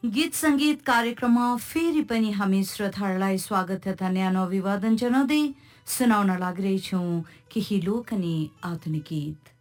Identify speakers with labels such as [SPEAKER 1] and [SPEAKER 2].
[SPEAKER 1] गीत संगीत कार्यक्रममा फेरि पनि हामी श्रोताहरूलाई स्वागत तथा न्यानो अभिवादन जनाउँदै सुनाउन लागिरहेछौँ केही लोकनी आधुनिक गीत।